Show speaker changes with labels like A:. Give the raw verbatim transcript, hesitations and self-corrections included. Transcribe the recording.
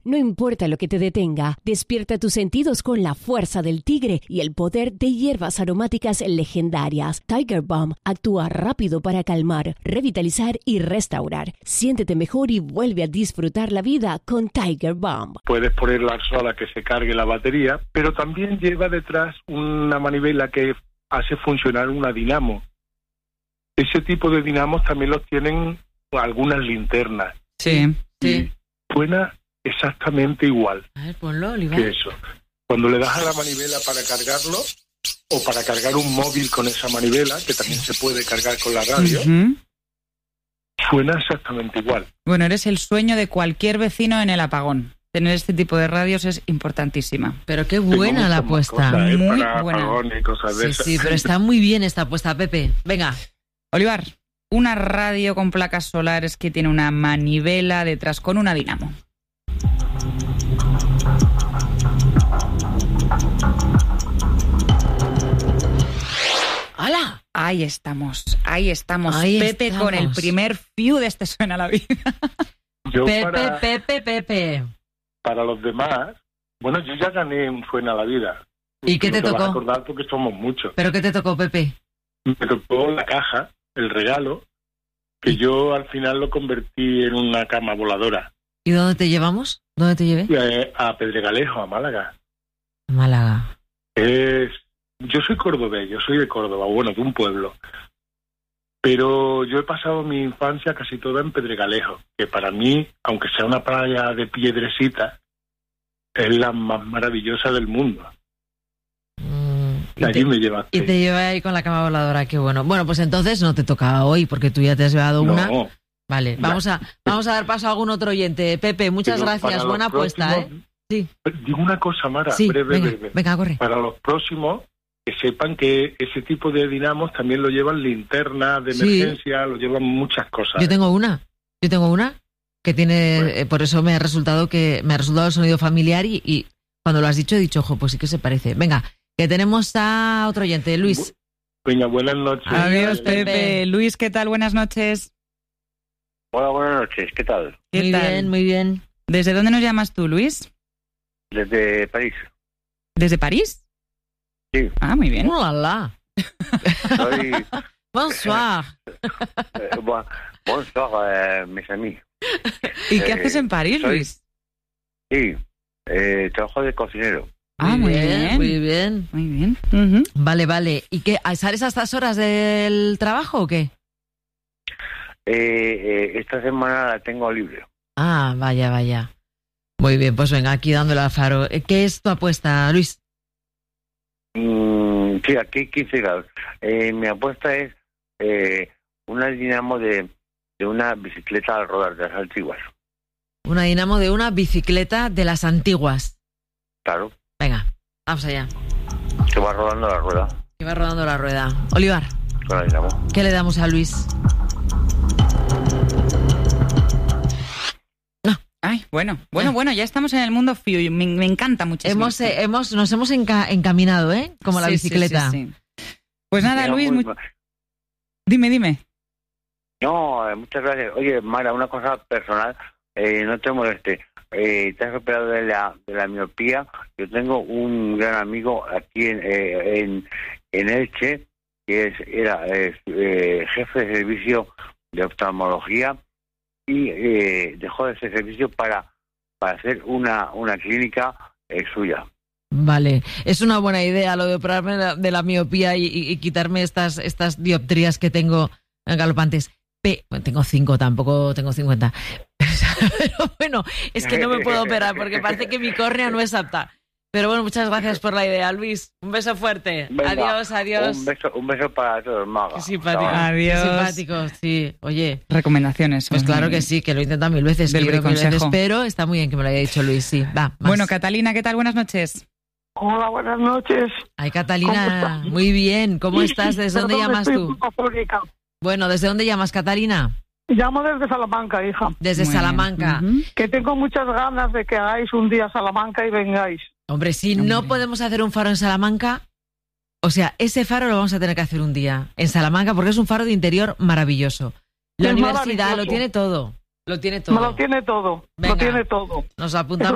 A: No importa lo que te detenga, despierta tus sentidos con la fuerza del tigre y el poder de hierbas aromáticas legendarias. Tiger Balm actúa rápido para calmar, revitalizar y restaurar. Siéntete mejor y vuelve a disfrutar la vida con Tiger Balm.
B: Puedes ponerla sola que se cargue la batería, pero también lleva detrás una manivela que hace funcionar una dinamo. Ese tipo de dinamos también los tienen algunas linternas.
C: Sí,
B: sí. Suena exactamente igual.
D: A ver, ponlo, Olivar.
B: Que eso. Cuando le das a la manivela para cargarlo, o para cargar un móvil con esa manivela, que también se puede cargar con la radio, uh-huh. suena exactamente igual.
C: Bueno, eres el sueño de cualquier vecino en el apagón. Tener este tipo de radios es importantísima.
D: Pero qué buena la apuesta.
B: Cosas, ¿eh?
C: Muy
B: para
C: buena.
B: Y cosas de
D: sí,
B: esas.
D: sí, pero está muy bien esta apuesta, Pepe. Venga.
C: Olivar, una radio con placas solares que tiene una manivela detrás con una dinamo.
D: ¡Hala!
C: Ahí estamos, ahí estamos.
D: Ahí
C: Pepe
D: estamos.
C: Con el primer fiu de Este Suena la Vida.
B: Yo
D: Pepe,
B: para,
D: Pepe, Pepe.
B: Para los demás, bueno, yo ya gané un Suena la Vida.
D: ¿Y qué te
B: no
D: tocó?
B: Vas a acordar porque somos muchos.
D: ¿Pero qué te tocó, Pepe?
B: Me tocó la caja, el regalo, que yo al final lo convertí en una cama voladora.
D: ¿Y dónde te llevamos? ¿Dónde te llevé?
B: Eh, a Pedregalejo, a Málaga.
D: Málaga.
B: Es, yo soy cordobés, yo soy de Córdoba, bueno, de un pueblo. Pero yo he pasado mi infancia casi toda en Pedregalejo, que para mí, aunque sea una playa de piedrecita, es la más maravillosa del mundo.
D: Mm,
B: y allí
D: te,
B: me llevaste.
D: Y te llevé ahí con la cama voladora, qué bueno. Bueno, pues entonces no te toca hoy, porque tú ya te has llevado
B: no.
D: una. Vale, vamos a vamos a dar paso a algún otro oyente. Pepe, muchas
B: Pero
D: gracias, buena apuesta,
B: próximos,
D: ¿eh? Sí.
B: Digo una cosa, Mara,
D: Sí,
B: breve,
D: venga,
B: breve.
D: venga, corre.
B: Para los próximos, que sepan que ese tipo de dinamos también lo llevan linternas de
D: Sí.
B: emergencia, lo llevan muchas cosas.
D: Yo tengo una, yo tengo una que tiene,
B: Bueno.
D: eh, por eso me ha resultado que me ha resultado el sonido familiar y, y cuando lo has dicho he dicho, ojo, pues sí que se parece. Venga, que tenemos a otro oyente, Luis.
B: Venga, buenas noches.
C: Adiós,
D: Pepe.
C: Pepe. Luis, ¿qué tal? Buenas noches.
E: Hola, buenas noches. ¿Qué tal?
C: ¿Qué
D: Muy
C: tal?
D: bien, muy bien.
C: ¿Desde dónde nos llamas tú, Luis?
E: Desde París.
C: ¿Desde París?
E: Sí.
C: Ah, muy bien.
D: ¡Oh, la, la!
E: Soy...
D: Bonsoir.
E: eh, bon, bonsoir, eh, mes amis.
C: ¿Y qué
E: Eh,
C: haces en París,
E: soy-
C: Luis?
E: Sí, eh, trabajo de cocinero.
C: Ah, muy bien.
D: Muy bien.
C: Muy bien. Ujú.
D: Vale, vale. ¿Y qué? ¿Sales a estas horas del trabajo o qué?
E: Eh, eh, esta semana la tengo libre.
D: Ah, vaya, vaya. Muy bien, pues venga, aquí dándole al faro. ¿Qué es tu apuesta, Luis?
E: Mm, sí, aquí quince grados. Eh, mi apuesta es eh, una dinamo de, de una bicicleta al rodar de las antiguas.
D: Una dinamo de una bicicleta de las antiguas.
E: Claro,
D: Venga, vamos allá.
E: que va rodando la rueda
D: Que va rodando la rueda. Olivar,
E: con la dinamo.
D: ¿qué le damos a Luis?
C: Ay, bueno, bueno,
D: Ah.
C: bueno, ya estamos en el mundo Fiu. Me, me encanta muchísimo.
D: Hemos, eh, hemos, nos hemos enca- encaminado, ¿eh? Como la
C: Sí, sí,
D: bicicleta.
C: sí, sí. Pues nada,
E: Mira,
C: Luis,
E: muy-
C: mu- dime, dime.
E: No, eh, muchas gracias. Oye, Mara, una cosa personal, eh, no te moleste. Eh, te has operado de la, de la miopía. Yo tengo un gran amigo aquí en, eh, en, en Elche, que es, era es, eh, jefe de servicio de oftalmología y eh, dejó ese servicio para, para hacer una, una clínica eh, suya.
D: Vale, es una buena idea lo de operarme de la, de la miopía y, y- y quitarme estas, estas dioptrías que tengo galopantes. Pe- bueno, tengo cinco, tampoco tengo cincuenta. Pero bueno, es que no me puedo operar porque parece que mi córnea no es apta. Pero bueno, muchas gracias por la idea, Luis. Un beso fuerte.
E: Venga,
D: adiós, adiós.
E: Un beso, un beso para todos, Maga.
D: Qué simpático.
E: Chao.
C: Adiós.
D: Qué simpático, sí. Oye,
C: Recomendaciones.
D: pues
C: son
D: claro que sí, que lo he intentado mil veces, que
C: Del
D: yo mil veces,
C: briconsejo.
D: pero está muy bien que me lo haya dicho Luis, sí. Va, más.
C: Bueno, Catalina, ¿qué tal? Buenas noches.
F: Hola, buenas noches.
D: Ay,
F: ¿Cómo
D: Catalina,
F: estás?
D: muy bien. ¿Cómo estás? ¿Desde dónde
F: Perdón,
D: llamas
F: estoy
D: tú?
F: un poco afónica.
D: Bueno, ¿desde dónde llamas, Catalina?
F: Llamo desde Salamanca, hija.
D: Desde
C: Muy bien.
D: Salamanca.
C: Ujú.
F: Que tengo muchas ganas de que hagáis un día Salamanca y vengáis.
D: Hombre, si
C: Hombre.
D: no podemos hacer un faro en Salamanca, o sea, ese faro lo vamos a tener que hacer un día en Salamanca porque es un faro de interior maravilloso. La
F: Es
D: universidad
F: maravilloso.
D: lo tiene todo. Lo tiene
F: Me
D: todo.
F: lo tiene todo.
D: Venga.
F: Lo tiene todo.
D: Nos apuntamos.